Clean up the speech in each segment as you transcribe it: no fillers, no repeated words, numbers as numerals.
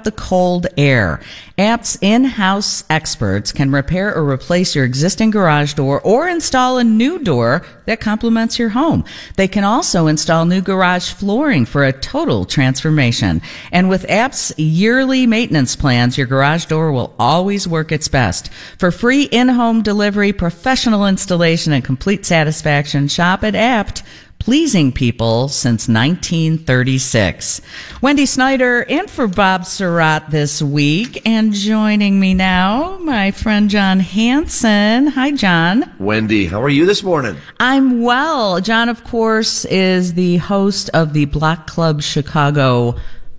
the cold air. Apt's in-house experts can repair or replace your existing garage door or install a new door that complements your home. They can also install new garage flooring for a total transformation. And with Apt's yearly maintenance plans, your garage door will always work its best. For free in-home delivery, professional installation, and complete satisfaction, shop at Apt, pleasing people since 1936. Wendy Snyder in for Bob Surratt this week, and joining me now, my friend John Hanson. Hi, John. Wendy, how are you this morning? I'm well. John, of course, is the host of the Block Club Chicago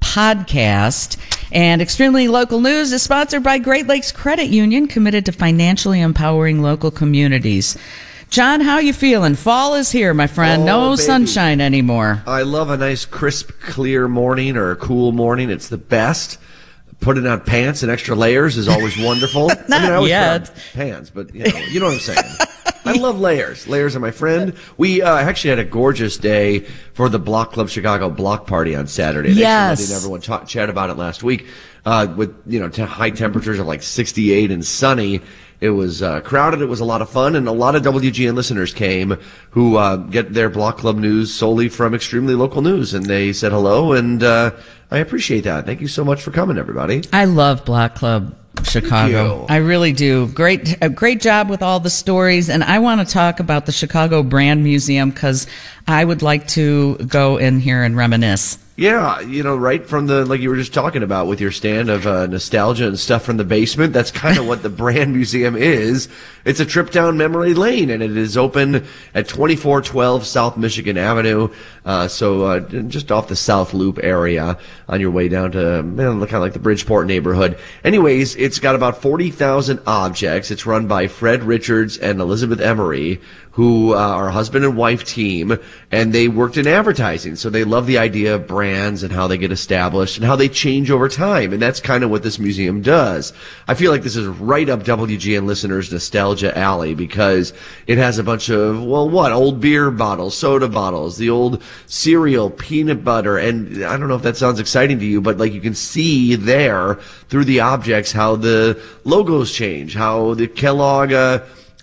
podcast, and Extremely Local News is sponsored by Great Lakes Credit Union, committed to financially empowering local communities. John, how you feeling? Fall is here, my friend. No baby. Sunshine anymore. I love a nice, crisp, clear morning or a cool morning. It's the best. Putting on pants and extra layers is always wonderful. Not I always yet. put on pants, but you know what I'm saying. I love layers. Layers are my friend. We actually had a gorgeous day for the Block Club Chicago block party on Saturday. Yes. Thanks for letting everyone chat about it last week. With high temperatures of like 68 and sunny. It was crowded. It was a lot of fun, and a lot of WGN listeners came who get their Block Club news solely from Extremely Local News, and they said hello, and I appreciate that. Thank you so much for coming, everybody. I love Block Club Chicago. I really do. Great job with all the stories, and I want to talk about the Chicago Brand Museum because I would like to go in here and reminisce. Yeah, right from like you were just talking about with your stand of nostalgia and stuff from the basement. That's kind of what the Brand Museum is. It's a trip down memory lane, and it is open at 2412 South Michigan Avenue. So just off the South Loop area on your way down to kind of like the Bridgeport neighborhood. Anyways, it's got about 40,000 objects. It's run by Fred Richards and Elizabeth Emery, who are a husband and wife team, and they worked in advertising. So they love the idea of brands and how they get established and how they change over time. And that's kind of what this museum does. I feel like this is right up WGN listeners' nostalgia alley because it has a bunch of, old beer bottles, soda bottles, the old cereal, peanut butter. And I don't know if that sounds exciting to you, but like you can see there through the objects how the logos change, how the Kellogg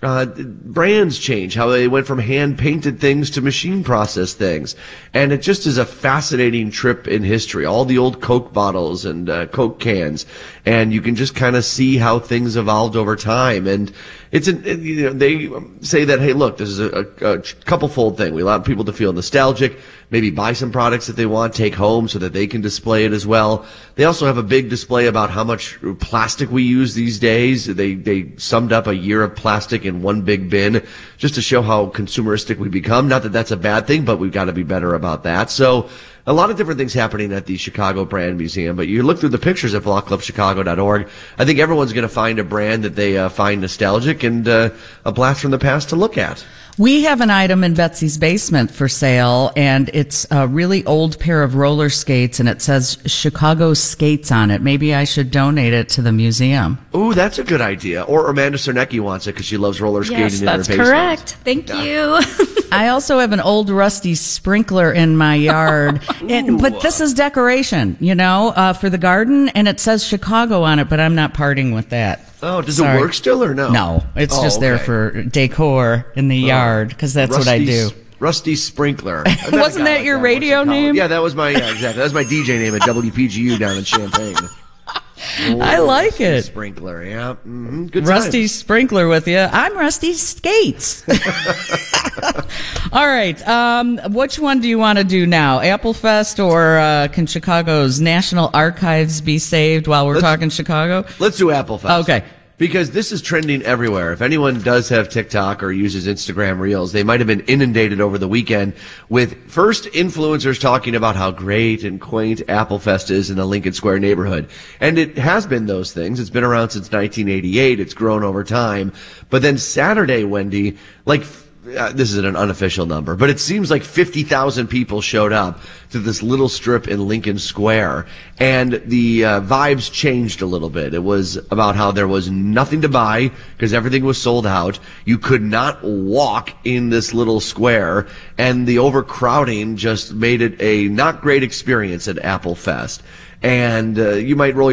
brands change, how they went from hand-painted things to machine-processed things. And it just is a fascinating trip in history. All the old Coke bottles and Coke cans. And you can just kind of see how things evolved over time. And they say that, hey, look, this is a couple-fold thing. We allow people to feel nostalgic, maybe buy some products that they want, take home so that they can display it as well. They also have a big display about how much plastic we use these days. They summed up a year of plastic in one big bin just to show how consumeristic we become. Not that that's a bad thing, but we've got to be better about that. So a lot of different things happening at the Chicago Brand Museum, but you look through the pictures at blockclubchicago.org. I think everyone's going to find a brand that they find nostalgic and a blast from the past to look at. We have an item in Betsy's basement for sale, and it's a really old pair of roller skates, and it says Chicago Skates on it. Maybe I should donate it to the museum. Ooh, that's a good idea. Or Amanda Cernecki wants it because she loves roller skating in her basement. Yes, that's correct. Thank you. I also have an old rusty sprinkler in my yard, but this is decoration, for the garden, and it says Chicago on it, but I'm not parting with that. Oh, does it work still or no? No, it's just there for decor in the yard because that's what I do. Rusty Sprinkler. Wasn't that your radio name? Yeah, that was my exactly. That was my DJ name at WPGU down in Champaign. I like it. Sprinkler, yeah. Mm-hmm. Good Rusty times. Sprinkler with you. I'm Rusty Skates. All right. Which one do you want to do now? Applefest or can Chicago's National Archives be saved while we're talking Chicago? Let's do Applefest. Okay. Because this is trending everywhere. If anyone does have TikTok or uses Instagram Reels, they might have been inundated over the weekend with first influencers talking about how great and quaint Applefest is in the Lincoln Square neighborhood. And it has been those things. It's been around since 1988. It's grown over time. But then Saturday, Wendy, this is an unofficial number, but it seems like 50,000 people showed up to this little strip in Lincoln Square, and the vibes changed a little bit. It was about how there was nothing to buy because everything was sold out. You could not walk in this little square, and the overcrowding just made it a not great experience at Applefest. And you might roll